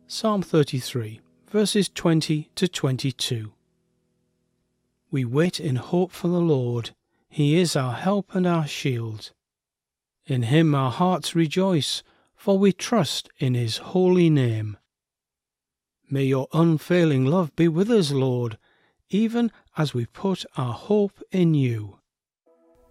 Psalm 33, verses 20 to 22. We wait in hope for the Lord. He is our help and our shield. In him our hearts rejoice, for we trust in his holy name. May your unfailing love be with us, Lord, even as we put our hope in you.